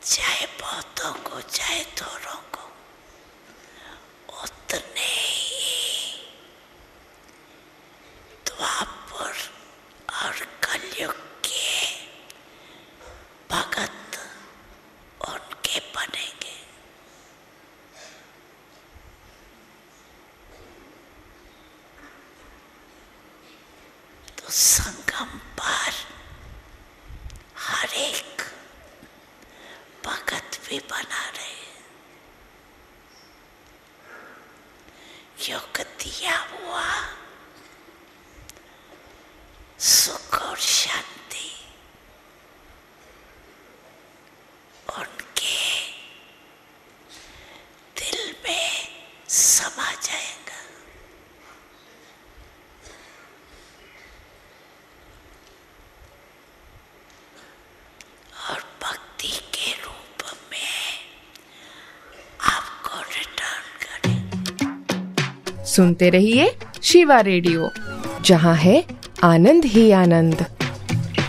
चाहे बहुतों को चाहे थोड़ों को, उतने ही द्वापर और कलयुग के भगत उनके बनेंगे। तो संगम पर हर एक भगत भी बना रहे। योग दिया हुआ सुख और शांति उनके दिल में समा जाएगा। और भक्ति के रूप में आपको रिटर्न करें। सुनते रहिए शिवा रेडियो, जहां है आनंद ही आनंद।